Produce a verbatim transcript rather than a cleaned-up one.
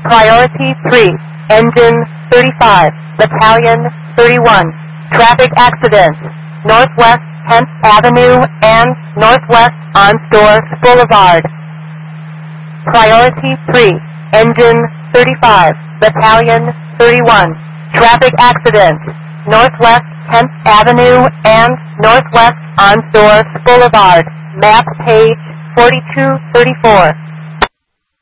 Priority three, Engine thirty-five, Battalion thirty-one. Traffic accident, Northwest tenth Avenue and Northwest Onsdorf Boulevard. Priority three, Engine thirty-five, Battalion thirty-one. Traffic accident, Northwest tenth Avenue and Northwest Onsdorf Boulevard. Map page forty-two thirty-four.